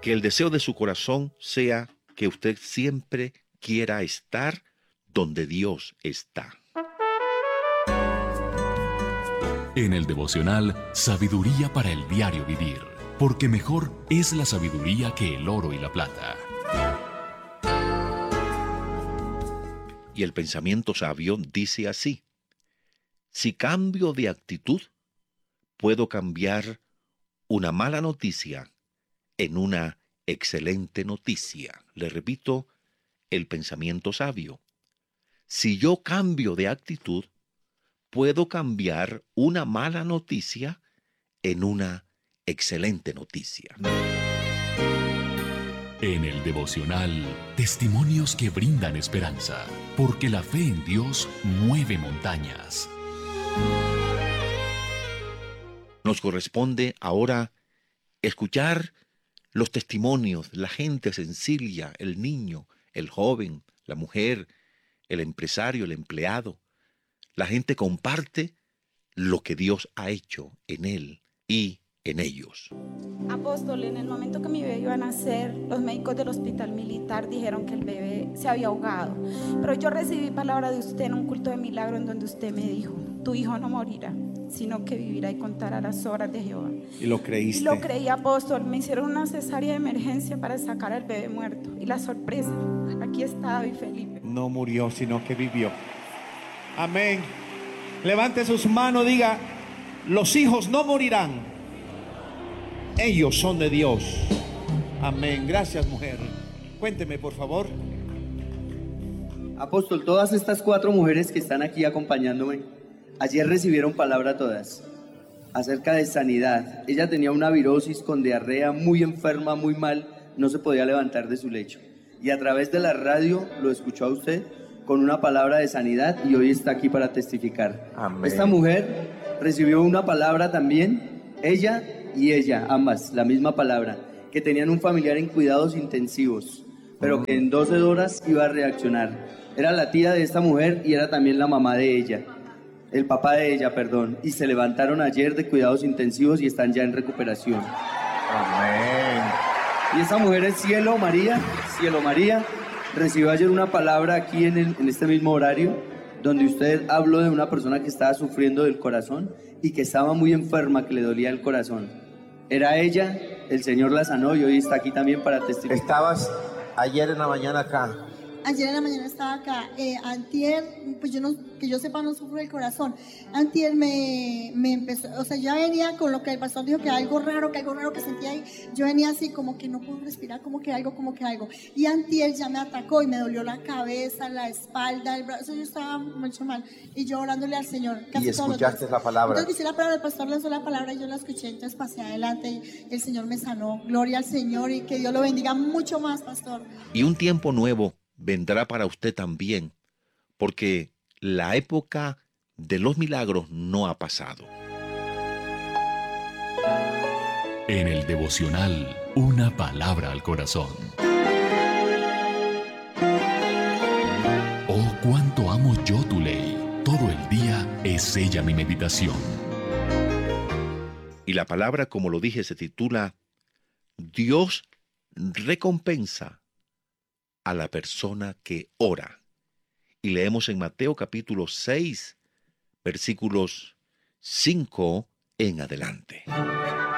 Que el deseo de su corazón sea que usted siempre quiera estar donde Dios está. En el devocional Sabiduría para el diario vivir, porque mejor es la sabiduría que el oro y la plata. Y el pensamiento sabio dice así: si cambio de actitud, puedo cambiar una mala noticia en una excelente noticia. Le repito, el pensamiento sabio. Si yo cambio de actitud, puedo cambiar una mala noticia en una excelente noticia. En el devocional, testimonios que brindan esperanza, porque la fe en Dios mueve montañas. Nos corresponde ahora escuchar los testimonios, la gente sencilla, el niño, el joven, la mujer, el empresario, el empleado. La gente comparte lo que Dios ha hecho en él y en ellos. Apóstol, en el momento que mi bebé iba a nacer, los médicos del hospital militar dijeron que el bebé se había ahogado. Pero yo recibí palabra de usted en un culto de milagro en donde usted me dijo: tu hijo no morirá, sino que vivirá y contará las obras de Jehová. Y lo creíste. Y lo creí, apóstol. Me hicieron una cesárea de emergencia para sacar al bebé muerto. Y la sorpresa, aquí está David Felipe. No murió, sino que vivió. Amén. Levante sus manos, diga: los hijos no morirán. Ellos son de Dios. Amén. Gracias, mujer. Cuénteme, por favor. Apóstol, todas estas 4 mujeres que están aquí acompañándome, ayer recibieron palabra todas acerca de sanidad. Ella tenía una virosis con diarrea, muy enferma, muy mal, no se podía levantar de su lecho. Y a través de la radio lo escuchó a usted con una palabra de sanidad y hoy está aquí para testificar. Amén. Esta mujer recibió una palabra también, ella y ella, ambas, la misma palabra, que tenían un familiar en cuidados intensivos, pero que en 12 horas iba a reaccionar. Era la tía de esta mujer y era también la mamá de ella, el papá de ella, perdón, y se levantaron ayer de cuidados intensivos y están ya en recuperación. Amén. Y esa mujer es Cielo María, recibió ayer una palabra aquí en este mismo horario, donde usted habló de una persona que estaba sufriendo del corazón y que estaba muy enferma, que le dolía el corazón. Era ella, el Señor la sanó y hoy está aquí también para testificar. Estabas ayer en la mañana acá. Ayer en la mañana estaba acá. Antier, pues yo no, que yo sepa, no sufro del corazón. Antier me empezó, o sea, yo venía con lo que el pastor dijo, que algo raro que sentía ahí. Yo venía así como que no puedo respirar, como que algo. Y antier ya me atacó y me dolió la cabeza, la espalda, el brazo. Yo estaba mucho mal. Y yo orándole al Señor. Y escuchaste la palabra. Entonces la palabra, el pastor lanzó la palabra y yo la escuché. Entonces pasé adelante y el Señor me sanó. Gloria al Señor y que Dios lo bendiga mucho más, pastor. Y un tiempo nuevo vendrá para usted también, porque la época de los milagros no ha pasado. En el devocional, una palabra al corazón. Oh, cuánto amo yo tu ley. Todo el día es ella mi meditación. Y la palabra, como lo dije, se titula Dios recompensa a la persona que ora. Y leemos en Mateo capítulo 6, versículos 5 en adelante.